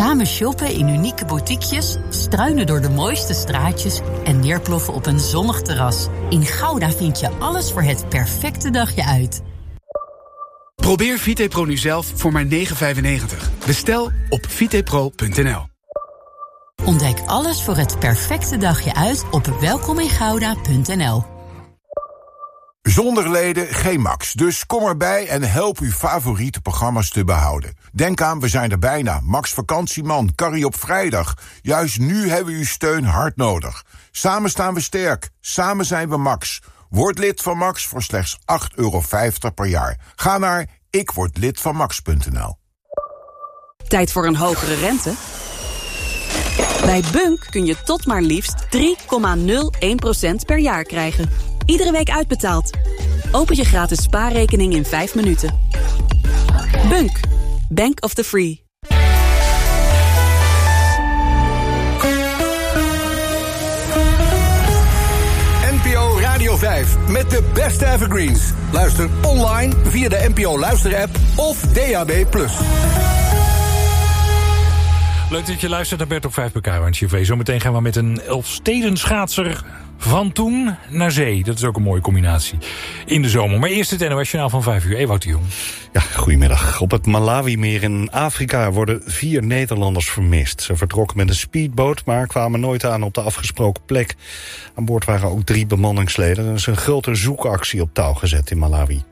Samen shoppen in unieke boutiquejes, struinen door de mooiste straatjes en neerploffen op een zonnig terras. In Gouda vind je alles voor het perfecte dagje uit. Probeer VitePro nu zelf voor maar €9,95. Bestel op vitepro.nl. Ontdek alles voor het perfecte dagje uit op welkomingouda.nl. Zonder leden geen Max, dus kom erbij en help uw favoriete programma's te behouden. Denk aan, we zijn er bijna. Max Vakantieman, Carrie op vrijdag. Juist nu hebben we uw steun hard nodig. Samen staan we sterk, samen zijn we Max. Word lid van Max voor slechts €8,50 per jaar. Ga naar ikwordlidvanmax.nl. Tijd voor een hogere rente? Bij Bunk kun je tot maar liefst 3,01% per jaar krijgen. Iedere week uitbetaald. Open je gratis spaarrekening in 5 minuten. Bunk. Bank of the Free. NPO Radio 5 met de beste evergreens. Luister online via de NPO Luister-app of DAB+. Leuk dat je luistert naar Bert op 5 bij KRO-NCRV. Zometeen gaan we met een Elfstedenschaatser van toen naar zee. Dat is ook een mooie combinatie in de zomer. Maar eerst het NOS-journaal van 5 uur. Ewout de Jong. Ja, goedemiddag. Op het Malawi-meer in Afrika worden 4 Nederlanders vermist. Ze vertrokken met een speedboot, maar kwamen nooit aan op de afgesproken plek. Aan boord waren ook 3 bemanningsleden. Er is een grote zoekactie op touw gezet in Malawi.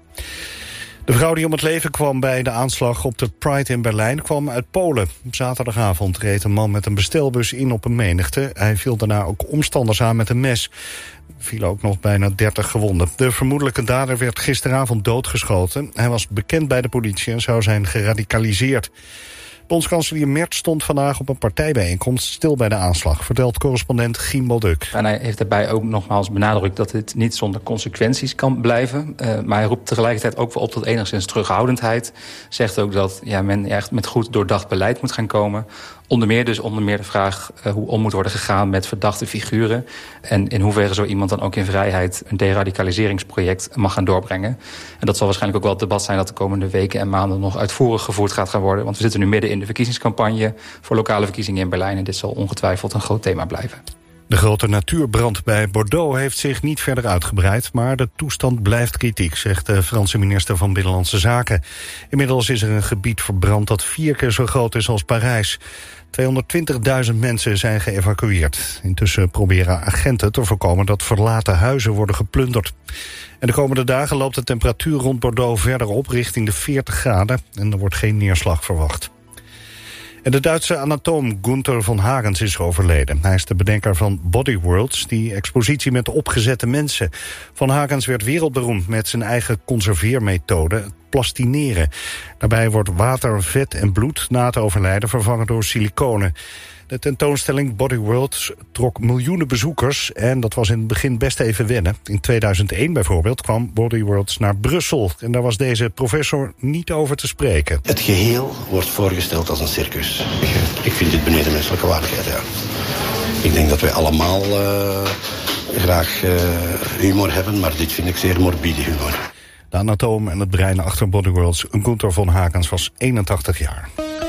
De vrouw die om het leven kwam bij de aanslag op de Pride in Berlijn kwam uit Polen. Op zaterdagavond reed een man met een bestelbus in op een menigte. Hij viel daarna ook omstanders aan met een mes. Er vielen ook nog bijna 30 gewonden. De vermoedelijke dader werd gisteravond doodgeschoten. Hij was bekend bij de politie en zou zijn geradicaliseerd. Bondskanselier Merz stond vandaag op een partijbijeenkomst stil bij de aanslag, vertelt correspondent Giem Balduk. En hij heeft daarbij ook nogmaals benadrukt dat dit niet zonder consequenties kan blijven. Maar hij roept tegelijkertijd ook wel op tot enigszins terughoudendheid. Zegt ook dat men echt met goed doordacht beleid moet gaan komen. Onder meer de vraag hoe om moet worden gegaan met verdachte figuren. En in hoeverre zo iemand dan ook in vrijheid een deradicaliseringsproject mag gaan doorbrengen. En dat zal waarschijnlijk ook wel het debat zijn dat de komende weken en maanden nog uitvoerig gevoerd gaat gaan worden. Want we zitten nu midden in de verkiezingscampagne voor lokale verkiezingen in Berlijn. En dit zal ongetwijfeld een groot thema blijven. De grote natuurbrand bij Bordeaux heeft zich niet verder uitgebreid, maar de toestand blijft kritiek, zegt de Franse minister van Binnenlandse Zaken. Inmiddels is er een gebied verbrand dat 4 keer zo groot is als Parijs. 220.000 mensen zijn geëvacueerd. Intussen proberen agenten te voorkomen dat verlaten huizen worden geplunderd. En de komende dagen loopt de temperatuur rond Bordeaux verder op richting de 40 graden en er wordt geen neerslag verwacht. En de Duitse anatoom Gunther von Hagens is overleden. Hij is de bedenker van Body Worlds, die expositie met opgezette mensen. Von Hagens werd wereldberoemd met zijn eigen conserveermethode, het plastineren. Daarbij wordt water, vet en bloed na het overlijden vervangen door siliconen. De tentoonstelling Body Worlds trok miljoenen bezoekers en dat was in het begin best even wennen. In 2001 bijvoorbeeld kwam Body Worlds naar Brussel en daar was deze professor niet over te spreken. Het geheel wordt voorgesteld als een circus. Ik vind dit beneden menselijke waardigheid, ja. Ik denk dat wij allemaal graag humor hebben, maar dit vind ik zeer morbide humor. De anatoom en het brein achter Body Worlds, Gunther von Hagens, was 81 jaar.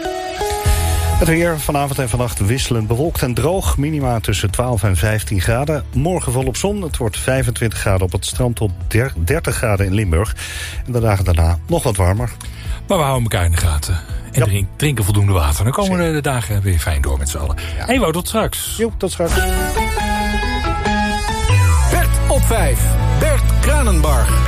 Het weer vanavond en vannacht wisselend bewolkt en droog. Minima tussen 12 en 15 graden. Morgen volop zon. Het wordt 25 graden op het strand tot 30 graden in Limburg. En de dagen daarna nog wat warmer. Maar we houden elkaar in de gaten. En drinken voldoende water. Dan komen de dagen weer fijn door met z'n allen. Ja. Ewout, tot straks. Jo, tot straks. Bert op 5. Bert Kranenbarg.